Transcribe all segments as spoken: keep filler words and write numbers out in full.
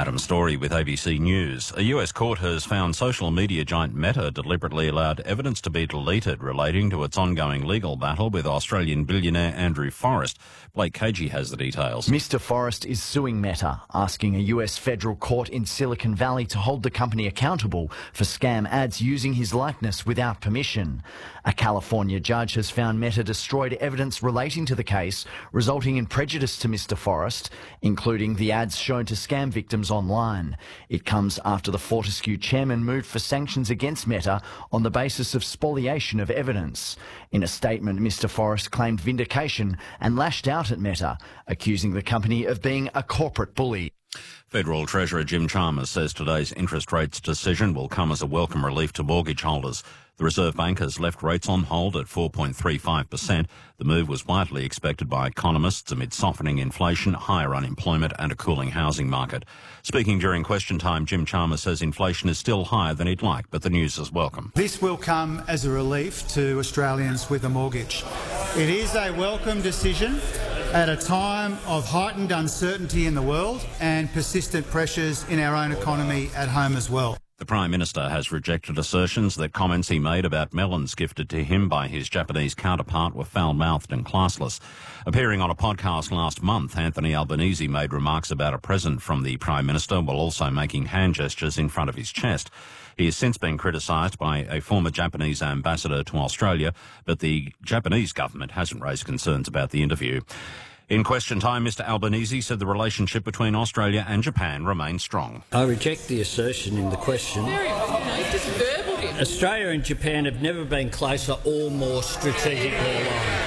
Adam Story with A B C News. A U S court has found social media giant Meta deliberately allowed evidence to be deleted relating to its ongoing legal battle with Australian billionaire Andrew Forrest. Blake Cagey has the details. Mister Forrest is suing Meta, asking a U S federal court in Silicon Valley to hold the company accountable for scam ads using his likeness without permission. A California judge has found Meta destroyed evidence relating to the case, resulting in prejudice to Mister Forrest, including the ads shown to scam victims online. It comes after the Fortescue chairman moved for sanctions against Meta on the basis of spoliation of evidence. In a statement, Mister Forrest claimed vindication and lashed out at Meta, accusing the company of being a corporate bully. Federal Treasurer Jim Chalmers says today's interest rates decision will come as a welcome relief to mortgage holders. The Reserve Bank has left rates on hold at four point three five percent. The move was widely expected by economists amid softening inflation, higher unemployment and a cooling housing market. Speaking during question time, Jim Chalmers says inflation is still higher than he'd like, but the news is welcome. This will come as a relief to Australians with a mortgage. It is a welcome decision at a time of heightened uncertainty in the world and persistent pressures in our own economy at home as well. The Prime Minister has rejected assertions that comments he made about melons gifted to him by his Japanese counterpart were foul-mouthed and classless. Appearing on a podcast last month, Anthony Albanese made remarks about a present from the Prime Minister while also making hand gestures in front of his chest. He has since been criticised by a former Japanese ambassador to Australia, but the Japanese government hasn't raised concerns about the interview. In question time, Mister Albanese said the relationship between Australia and Japan remains strong. I reject the assertion in the question. Very, you know, just verbaled him. Australia and Japan have never been closer or more strategically aligned.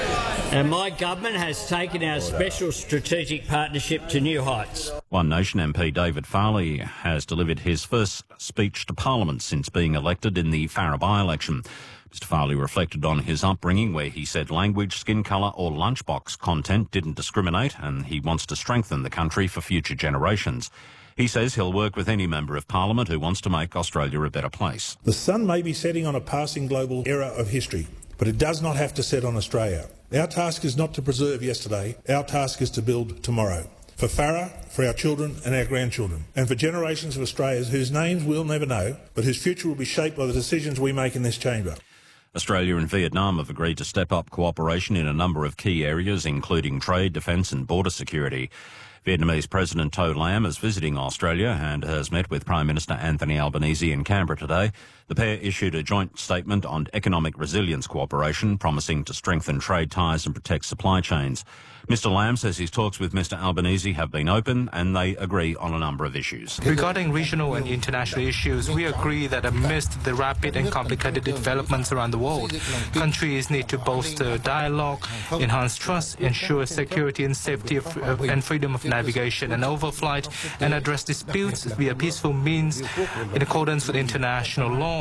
And my government has taken our special strategic partnership to new heights. One Nation M P David Farley has delivered his first speech to Parliament since being elected in the Farrer by-election. Mister Farley reflected on his upbringing, where he said language, skin colour or lunchbox content didn't discriminate, and he wants to strengthen the country for future generations. He says he'll work with any member of Parliament who wants to make Australia a better place. The sun may be setting on a passing global era of history, but it does not have to set on Australia. Our task is not to preserve yesterday, our task is to build tomorrow. For Farrer, for our children and our grandchildren, and for generations of Australians whose names we'll never know, but whose future will be shaped by the decisions we make in this chamber. Australia and Vietnam have agreed to step up cooperation in a number of key areas, including trade, defence and border security. Vietnamese President To Lam is visiting Australia and has met with Prime Minister Anthony Albanese in Canberra today. The pair issued a joint statement on economic resilience cooperation, promising to strengthen trade ties and protect supply chains. Mister Lam says his talks with Mister Albanese have been open and they agree on a number of issues. Regarding regional and international issues, we agree that amidst the rapid and complicated developments around the world, countries need to bolster dialogue, enhance trust, ensure security and safety of, uh, and freedom of navigation and overflight, and address disputes via peaceful means in accordance with international law.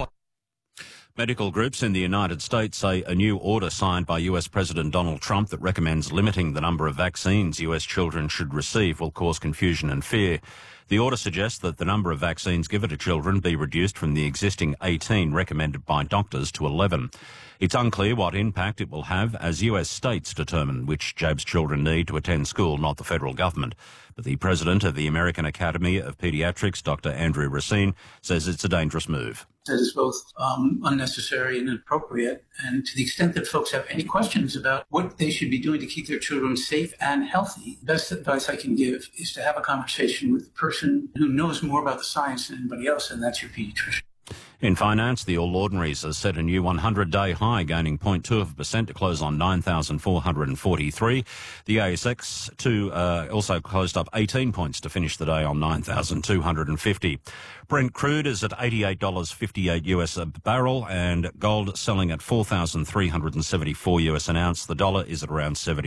Medical groups in the United States say a new order signed by U S President Donald Trump that recommends limiting the number of vaccines U S children should receive will cause confusion and fear. The order suggests that the number of vaccines given to children be reduced from the existing eighteen recommended by doctors to eleven. It's unclear what impact it will have as U S states determine which jabs children need to attend school, not the federal government. But the president of the American Academy of Pediatrics, Doctor Andrew Racine, says it's a dangerous move. It is both um, unnecessary and inappropriate. And to the extent that folks have any questions about what they should be doing to keep their children safe and healthy, the best advice I can give is to have a conversation with the person who knows more about the science than anybody else, and that's your pediatrician. In finance, the All Ordinaries has set a new one hundred day high, gaining zero point two of a percent to close on nine thousand four hundred forty-three. The A S X two uh, also closed up eighteen points to finish the day on nine thousand two hundred fifty. Brent crude is at eighty-eight dollars fifty-eight US a barrel, and gold selling at four thousand three hundred seventy-four US an ounce. The dollar is at around seventy.